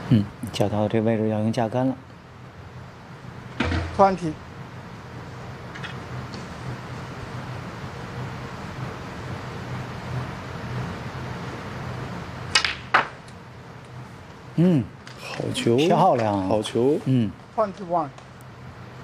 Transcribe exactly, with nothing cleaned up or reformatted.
嗯，脚到这位置要用架杆了。 twenty。 嗯，好球， 漂亮， 好球。 嗯 twenty one。